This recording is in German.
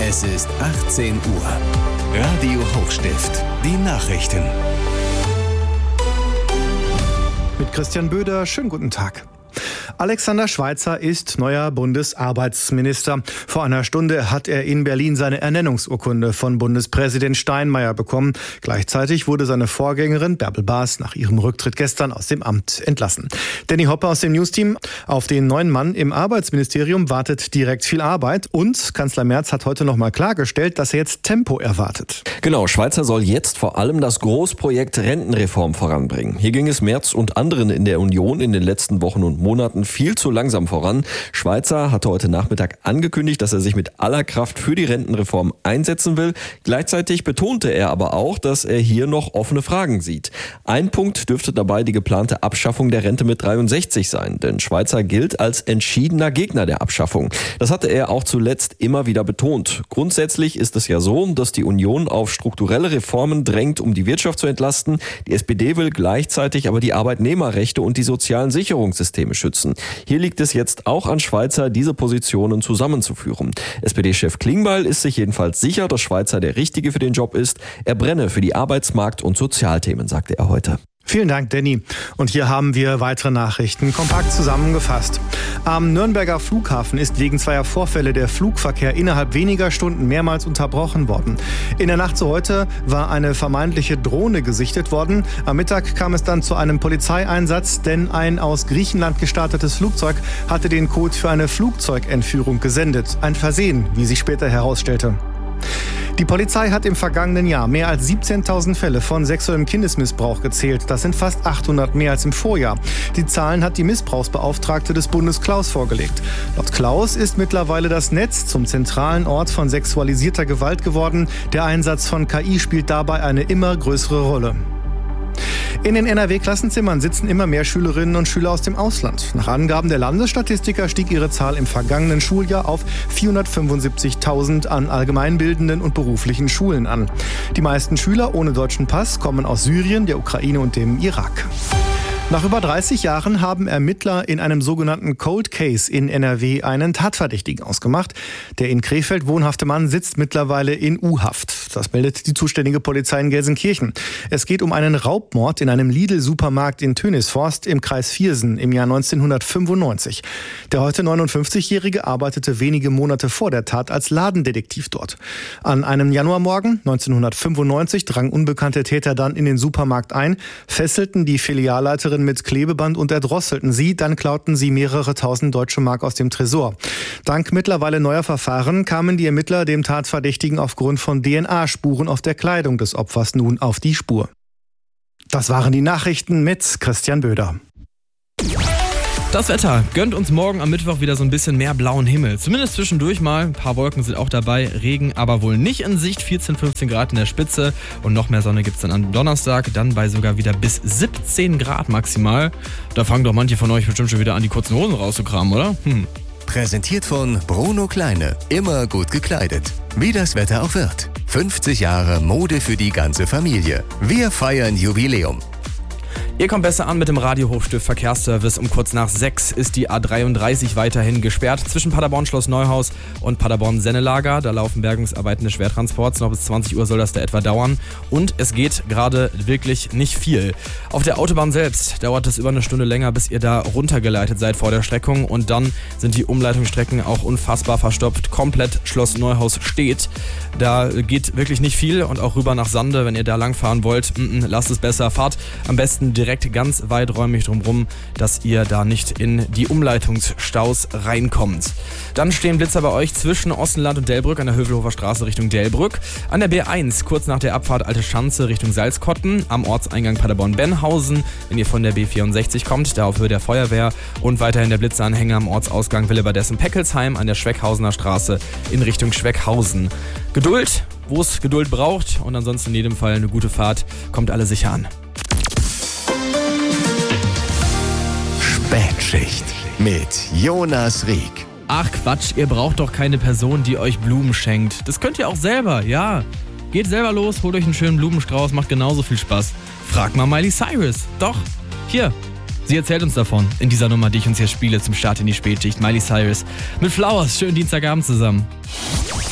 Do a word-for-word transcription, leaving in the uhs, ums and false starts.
Es ist achtzehn Uhr. Radio Hochstift. Die Nachrichten. Mit Christian Böder, schönen guten Tag. Alexander Schweitzer ist neuer Bundesarbeitsminister. Vor einer Stunde hat er in Berlin seine Ernennungsurkunde von Bundespräsident Steinmeier bekommen. Gleichzeitig wurde seine Vorgängerin Bärbel Baas nach ihrem Rücktritt gestern aus dem Amt entlassen. Danny Hoppe aus dem Newsteam. Auf den neuen Mann im Arbeitsministerium wartet direkt viel Arbeit und Kanzler Merz hat heute noch mal klargestellt, dass er jetzt Tempo erwartet. Genau, Schweitzer soll jetzt vor allem das Großprojekt Rentenreform voranbringen. Hier ging es Merz und anderen in der Union in den letzten Wochen und Monaten viel zu langsam voran. Schweitzer hatte heute Nachmittag angekündigt, dass er sich mit aller Kraft für die Rentenreform einsetzen will. Gleichzeitig betonte er aber auch, dass er hier noch offene Fragen sieht. Ein Punkt dürfte dabei die geplante Abschaffung der Rente mit dreiundsechzig sein, denn Schweitzer gilt als entschiedener Gegner der Abschaffung. Das hatte er auch zuletzt immer wieder betont. Grundsätzlich ist es ja so, dass die Union auf strukturelle Reformen drängt, um die Wirtschaft zu entlasten. Die S P D will gleichzeitig aber die Arbeitnehmerrechte und die sozialen Sicherungssysteme schützen. Hier liegt es jetzt auch an Schweitzer, diese Positionen zusammenzuführen. S P D-Chef Klingbeil ist sich jedenfalls sicher, dass Schweitzer der Richtige für den Job ist. Er brenne für die Arbeitsmarkt- und Sozialthemen, sagte er heute. Vielen Dank, Danny. Und hier haben wir weitere Nachrichten kompakt zusammengefasst. Am Nürnberger Flughafen ist wegen zweier Vorfälle der Flugverkehr innerhalb weniger Stunden mehrmals unterbrochen worden. In der Nacht zu heute war eine vermeintliche Drohne gesichtet worden. Am Mittag kam es dann zu einem Polizeieinsatz, denn ein aus Griechenland gestartetes Flugzeug hatte den Code für eine Flugzeugentführung gesendet. Ein Versehen, wie sich später herausstellte. Die Polizei hat im vergangenen Jahr mehr als siebzehntausend Fälle von sexuellem Kindesmissbrauch gezählt. Das sind fast achthundert mehr als im Vorjahr. Die Zahlen hat die Missbrauchsbeauftragte des Bundes Klaus vorgelegt. Laut Klaus ist mittlerweile das Netz zum zentralen Ort von sexualisierter Gewalt geworden. Der Einsatz von K I spielt dabei eine immer größere Rolle. In den N R W-Klassenzimmern sitzen immer mehr Schülerinnen und Schüler aus dem Ausland. Nach Angaben der Landesstatistiker stieg ihre Zahl im vergangenen Schuljahr auf vierhundertfünfundsiebzigtausend an allgemeinbildenden und beruflichen Schulen an. Die meisten Schüler ohne deutschen Pass kommen aus Syrien, der Ukraine und dem Irak. Nach über dreißig Jahren haben Ermittler in einem sogenannten Cold Case in N R W einen Tatverdächtigen ausgemacht. Der in Krefeld wohnhafte Mann sitzt mittlerweile in U-Haft. Das meldet die zuständige Polizei in Gelsenkirchen. Es geht um einen Raubmord in einem Lidl-Supermarkt in Tönisforst im Kreis Viersen im Jahr neunzehnhundertfünfundneunzig. Der heute neunundfünfzigjährige arbeitete wenige Monate vor der Tat als Ladendetektiv dort. An einem Januarmorgen neunzehnhundertfünfundneunzig drangen unbekannte Täter dann in den Supermarkt ein, fesselten die Filialleiterin mit Klebeband und erdrosselten sie. Dann klauten sie mehrere tausend deutsche Mark aus dem Tresor. Dank mittlerweile neuer Verfahren kamen die Ermittler dem Tatverdächtigen aufgrund von D N A-Spuren auf der Kleidung des Opfers nun auf die Spur. Das waren die Nachrichten mit Christian Böder. Das Wetter gönnt uns morgen am Mittwoch wieder so ein bisschen mehr blauen Himmel. Zumindest zwischendurch mal. Ein paar Wolken sind auch dabei. Regen aber wohl nicht in Sicht. vierzehn, fünfzehn Grad in der Spitze. Und noch mehr Sonne gibt's dann am Donnerstag. Dann bei sogar wieder bis siebzehn Grad maximal. Da fangen doch manche von euch bestimmt schon wieder an, die kurzen Hosen rauszukramen, oder? Hm. Präsentiert von Bruno Kleine. Immer gut gekleidet. Wie das Wetter auch wird. fünfzig Jahre Mode für die ganze Familie. Wir feiern Jubiläum. Ihr kommt besser an mit dem Radio Hochstift Verkehrsservice. Um kurz nach sechs ist die A dreiunddreißig weiterhin gesperrt zwischen Paderborn Schloss Neuhaus und Paderborn Sennelager. Da laufen Bergungsarbeiten des Schwertransports. Noch bis zwanzig Uhr soll das da etwa dauern. Und es geht gerade wirklich nicht viel. Auf der Autobahn selbst dauert es über eine Stunde länger, bis ihr da runtergeleitet seid vor der Streckung. Und dann sind die Umleitungsstrecken auch unfassbar verstopft. Komplett Schloss Neuhaus steht. Da geht wirklich nicht viel. Und auch rüber nach Sande, wenn ihr da langfahren wollt, m -m, lasst es besser. Fahrt am besten direkt ganz weiträumig drumherum, dass ihr da nicht in die Umleitungsstaus reinkommt. Dann stehen Blitzer bei euch zwischen Ossenland und Delbrück an der Hövelhofer Straße Richtung Delbrück. An der B eins kurz nach der Abfahrt Alte Schanze Richtung Salzkotten. Am Ortseingang Paderborn-Benhausen, wenn ihr von der B vierundsechzig kommt, da auf Höhe der Feuerwehr. Und weiterhin der Blitzeranhänger am Ortsausgang Willebadessen-Peckelsheim an der Schweckhausener Straße in Richtung Schweckhausen. Geduld, wo es Geduld braucht, und ansonsten in jedem Fall eine gute Fahrt. Kommt alle sicher an. Spätschicht mit Jonas Rieck. Ach Quatsch, ihr braucht doch keine Person, die euch Blumen schenkt. Das könnt ihr auch selber, ja. Geht selber los, holt euch einen schönen Blumenstrauß, macht genauso viel Spaß. Frag mal Miley Cyrus. Doch, hier. Sie erzählt uns davon in dieser Nummer, die ich uns hier spiele zum Start in die Spätschicht. Miley Cyrus mit Flowers. Schönen Dienstagabend zusammen.